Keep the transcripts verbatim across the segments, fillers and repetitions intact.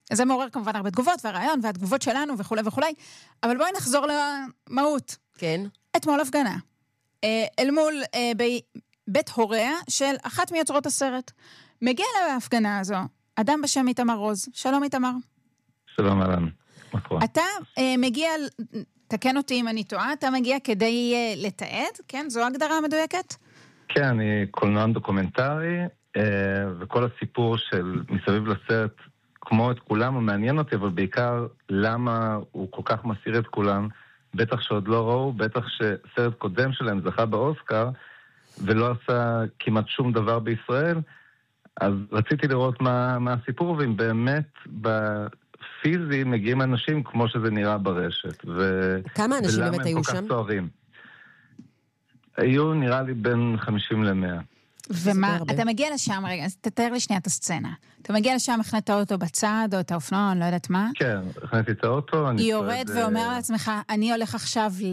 זה מעורר כמובן הרבה תגובות, והרעיון, והתגובות שלנו וכו' וכו'. אבל בואי נחזור למהות. כן. אתמול הפגנה. אל מול בית הוריה של אחת מיוצרות הסרט. מגיע להפגנה הזו, אדם בשם איתמר רוז. שלום איתמר. שלום אלן. אתה מגיע, תקן אותי אם אני טועה, אתה מגיע כדי לתעד, כן? זו הגדרה המדויקת? כן, אני קולנוען דוקומנטרי, וכל הסיפור של מסביב לסרט, כמו את כולם, הוא מעניין אותי, אבל בעיקר למה הוא כל כך מסיר את כולם, בטח שעוד לא ראו, בטח שסרט קודם שלהם זכה באוסקר, ולא עשה כמעט שום דבר בישראל, אז רציתי לראות מה, מה הסיפור, ואם באמת בפיזי מגיעים אנשים כמו שזה נראה ברשת. ו... כמה אנשים באמת היו שם? סוערים. היו נראה לי בין חמישים למאה. ומה, אתה מגיע לשם, רגע, אז תתאר לי שנייה את הסצנה. אתה מגיע לשם, הכנת האוטו בצד, או את האופנוע, אני לא יודעת מה. כן, הכנתי את האוטו. היא יורד ואומר לעצמך, אני הולך עכשיו ל...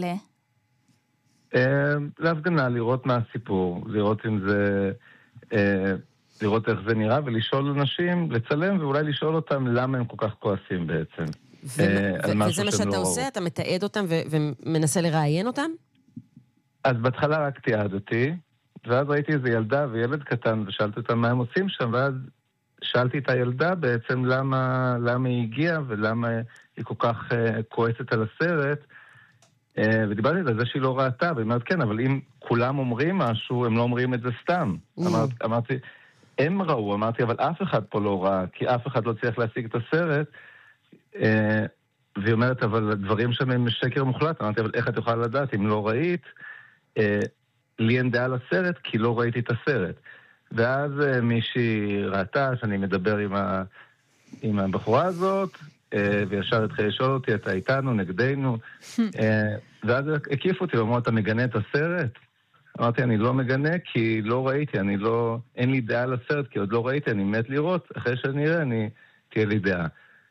להפגנה, לראות מה הסיפור, לראות אם זה... לראות איך זה נראה, ולשאול אנשים, לצלם, ואולי לשאול אותם למה הם כל כך כועסים בעצם. וזה מה שאתה עושה? אתה מתעד אותם ומנסה לראיין אותם? אז בהתחלה רק תיעדתי, ואז ראיתי איזו ילדה וילד קטן, ושאלתי אותם מה הם עושים שם, ואז שאלתי את הילדה בעצם למה, למה היא הגיעה, ולמה היא כל כך כועסת על הסרט, ודיברתי על זה שהיא לא ראתה, והיא אומרת כן, אבל אם כולם אומרים משהו, הם לא אומרים את זה סתם. אמרתי, אמרתי, הם ראו, אמרתי, אבל אף אחד פה לא ראה, כי אף אחד לא צריך להשיג את הסרט, והיא אומרת, אבל הדברים שם הם שקר מוחלט. אמרתי, אבל איך את יכולה לדעת אם לא ראית? לי אין דעה על הסרט, כי לא ראיתי את הסרט. ואז מישהי ראתה שאני מדבר עם, ה... עם הבחורה הזאת, וישר התחיל לשאול אותי, אתה איתנו, נגדנו, ואז הקיף אותי, ואמרו, אתה מגנה את הסרט? אמרתי, אני לא מגנה, כי לא ראיתי, אני לא, אין לי דעה על הסרט, כי עוד לא ראיתי, אני מת לראות, אחרי שאני אראה, אני, תהיה לי דעה.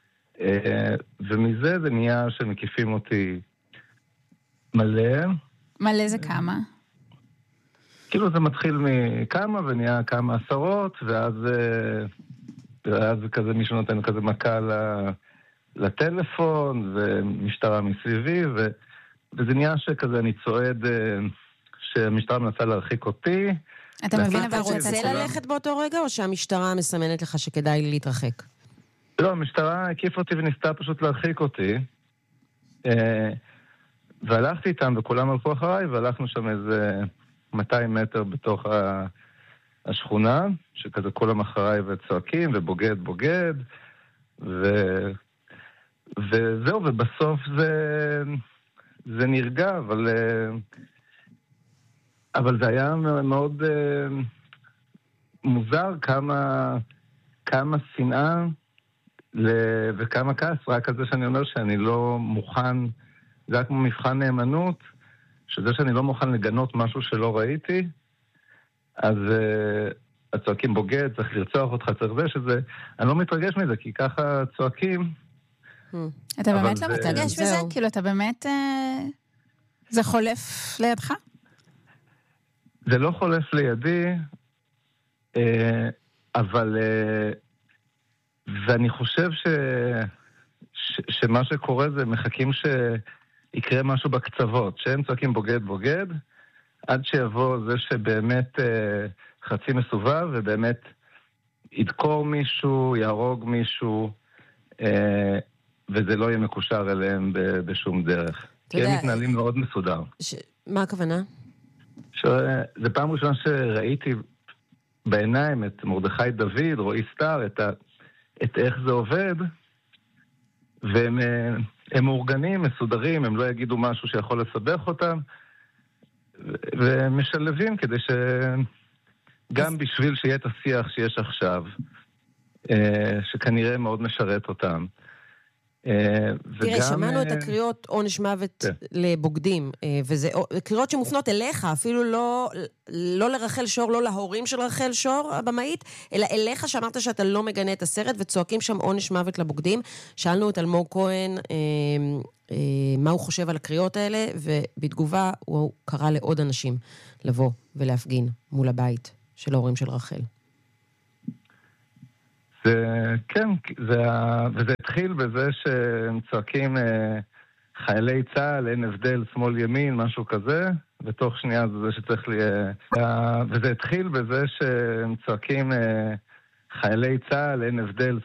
ומזה זה נהיה שמקיפים אותי מלא. מלא זה כמה? כאילו זה מתחיל מכמה, ונהיה כמה עשרות, ואז, ואז כזה מישהו נותן כזה מכה לטלפון, ומשטרה מסביבי, ו, וזה נהיה שכזה אני צועד, שהמשטרה מנסה להרחיק אותי. אתה מבין, אבל אתה רוצה ללכת באותו רגע, או שהמשטרה מסמנת לך שכדאי להתרחק? לא, המשטרה הקיפה אותי וניסתה פשוט להרחיק אותי, והלכתי איתם, וכולם הלכו אחריי, והלכנו שם איזה מאתיים מטר בתוך השכונה, שכזה כולם אחריי וצועקים, ובוגד בוגד, ו... וזהו, ובסוף זה, זה נרגע, אבל, אבל זה היה מאוד מוזר כמה, כמה שנאה וכמה כעס, רק על זה שאני אומר שאני לא מוכן, זה היה כמו מבחן נאמנות, שזה שאני לא מוכן לגנות משהו שלא ראיתי, אז הצועקים בוגד, צריך לרצוח אותך, צריך זה, שזה, אני לא מתרגש מזה, כי ככה צועקים, אתה באמת לא מתרגש בזה? כאילו אתה באמת, זה חולף לידך? זה לא חולף לידי, אבל, ואני חושב ש, ש, שמה שקורה זה מחכים שיקרה משהו בקצוות, שהם צועקים בוגד בוגד, עד שיבוא זה שבאמת חצי מסובב, ובאמת ידקור מישהו, יהרוג מישהו, וזה לא יהיה מקושר אליהם בשום דרך. כי הם מתנהלים מאוד מסודר. מה הכוונה? זה פעם ראשונה שראיתי בעיניים את מרדכי דוד, רועי סטאר, את איך זה עובד, והם מאורגנים, מסודרים, הם לא יגידו משהו שיכול לסבך אותם, והם משלבים כדי שגם בשביל שיהיה את השיח שיש עכשיו, שכנראה מאוד משרת אותם. תראה, שמענו את הקריאות עונש מוות לבוגדים, וזה קריאות שמופנות אליך, אפילו לא לרחל שור, לא להורים של רחל שור, הבמאית, אלא אליך שאמרת שאתה לא מגנה את הסרט, וצועקים שם עונש מוות לבוגדים. שאלנו את אלמוג כהן מה הוא חושב על הקריאות האלה, ובתגובה הוא קרא לעוד אנשים לבוא ולהפגין מול הבית של ההורים של רחל. זה, כן, זה, וזה התחיל בזה שהם צועקים חיילי צה"ל, אין הבדל שמאל ימין, משהו כזה, בתוך שנייה זה שצריך לי... וזה התחיל בזה שהם צועקים חיילי צה"ל, אין הבדל